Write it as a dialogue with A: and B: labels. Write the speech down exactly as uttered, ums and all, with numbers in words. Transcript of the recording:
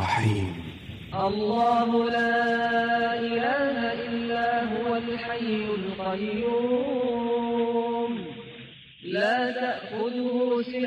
A: الرحيم.
B: الله لا إله إلا هو الحي القيوم لا تأخذه سنة